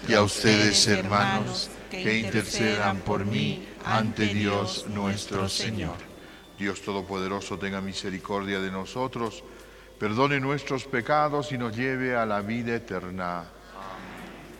y a ustedes, hermanos, que intercedan por mí ante Dios nuestro Señor. Dios Todopoderoso tenga misericordia de nosotros, perdone nuestros pecados y nos lleve a la vida eterna.